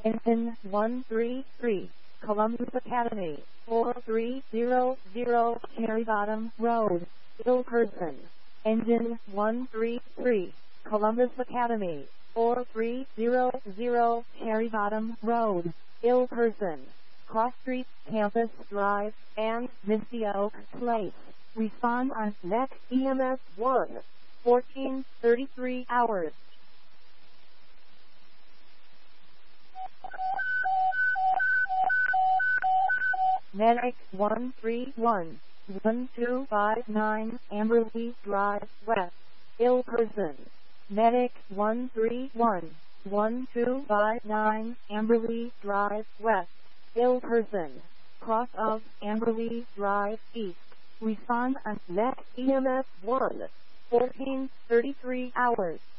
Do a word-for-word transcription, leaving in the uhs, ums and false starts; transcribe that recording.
Engine one three three, Columbus Academy, four three zero zero, Cherry Bottom Road, Ilkerson. Engine one three three, Columbus Academy, four three zero zero, Cherry Bottom Road, Ilkerson. Cross Street, Campus Drive, and Misty Oak Place. Respond on next E M S one, fourteen thirty-three hours. Medic one three one, one two five nine, Amberley Drive West, Ilkerson. Medic one three one, one two five nine, Amberley Drive West, Ilkerson. Cross of Amberley Drive East. Respond on next E M S one, fourteen thirty-three hours.